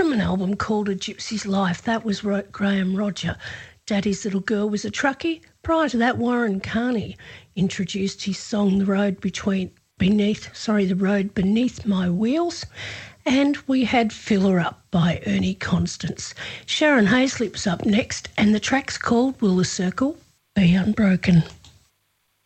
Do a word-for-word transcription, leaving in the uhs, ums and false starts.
from an album called A Gypsy's Life. That was Graham Roger. Daddy's Little Girl was a truckie. Prior to that, Warren Carney introduced his song The Road Between Beneath, sorry, The Road Beneath My Wheels. And we had Fill Her Up by Ernie Constance. Sharon Hayslip's up next, and the track's called Will the Circle Be Unbroken?